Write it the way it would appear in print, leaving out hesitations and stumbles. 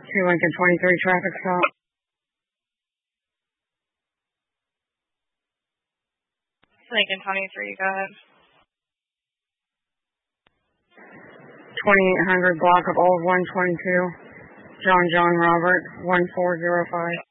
2 Lincoln 23 traffic stop. Lincoln 23, go ahead. 2800 block of Old 122. John Robert 1405.